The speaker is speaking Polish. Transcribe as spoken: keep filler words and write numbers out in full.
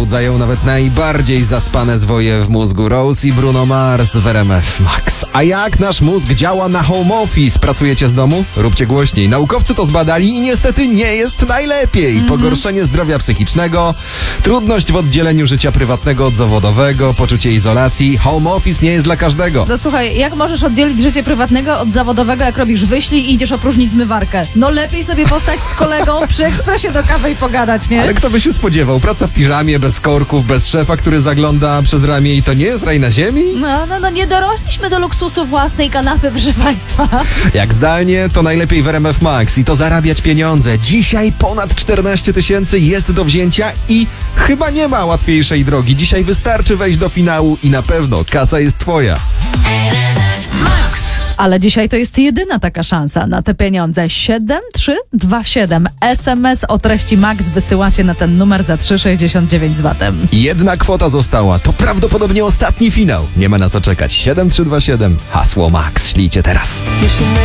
przebudzają nawet najbardziej zaspane zwoje w mózgu. Rose i Bruno Mars w R M F Max. A jak nasz mózg działa na home office? Pracujecie z domu? Róbcie głośniej. Naukowcy to zbadali i niestety nie jest najlepiej. Mm-hmm. Pogorszenie zdrowia psychicznego, trudność w oddzieleniu życia prywatnego od zawodowego, poczucie izolacji. Home office nie jest dla każdego. No słuchaj, jak możesz oddzielić życie prywatnego od zawodowego, jak robisz wyślij i idziesz opróżnić zmywarkę? No lepiej sobie postać z kolegą przy ekspresie do kawy i pogadać, nie? Ale kto by się spodziewał? Praca w piżamie, bez korków, bez szefa, który zagląda przez ramię i to nie jest raj na ziemi? No, no, no nie dorośliśmy do luksusu własnej kanapy, proszę państwa. Jak zdalnie, to najlepiej w R M F Max i to zarabiać pieniądze. Dzisiaj ponad czternaście tysięcy jest do wzięcia i chyba nie ma łatwiejszej drogi. Dzisiaj wystarczy wejść do finału i na pewno kasa jest twoja. Ale dzisiaj to jest jedyna taka szansa na te pieniądze. siedem trzy dwa siedem. S M S o treści Max wysyłacie na ten numer za trzy sześćdziesiąt dziewięć z vatem. Jedna kwota została. To prawdopodobnie ostatni finał. Nie ma na co czekać. siedem trzy dwa siedem. Hasło Max. Ślijcie teraz.